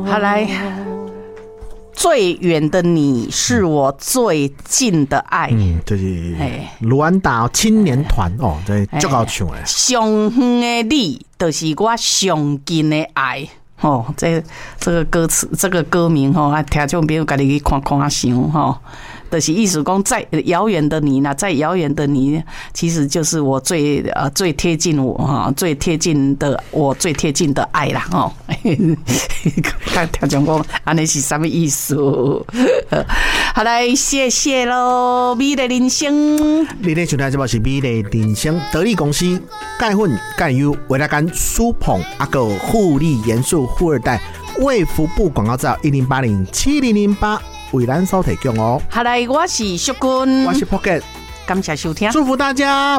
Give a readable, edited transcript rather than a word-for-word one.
好来，最远的你是我最近的爱。 就是卢安达青年团哦，这最好唱的。 上远的你，就是我上近的爱。哦，这个歌词，这个歌名吼，啊，听众朋友家己去看看想吼。就是意思讲，再遥远的你呢，再遥远的你，其实就是我最贴近我哈，最贴近的我最贴近的爱啦吼。看听众讲，安尼是什么意思？好来，谢谢喽，美丽人生。 你咧收听节目是美丽人生得力公司钙粉钙优维拉甘舒捧阿个护理元素富二代卫福部广告照10807008。为咱所提供哦。 好来，我是淑君， 我是 Pocket， 感谢收听， 祝福大家。